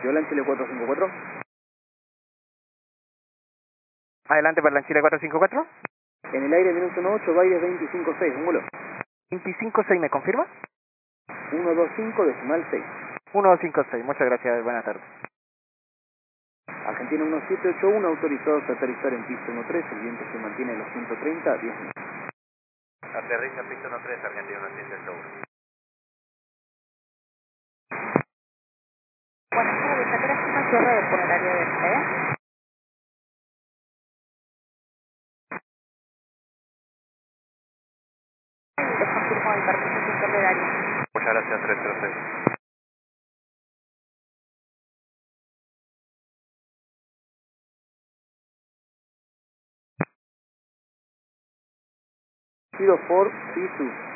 Violan Chile 454. Adelante, Berlanchile 454. En el aire, minuto 18, Baires 256, un vuelo. 256, ¿me confirma? 125, decimal 6. 156, muchas gracias, buenas tardes. Argentina 1781, autorizados a aterrizar en pista 13, el viento se mantiene en los 130, 10 minutos. Aterriza pista 13, Argentina 1781. Buenas tardes, atrás una torre por el área de C. Les confirmo el permiso sector del área. Muchas gracias, 306. Sido Ford C2.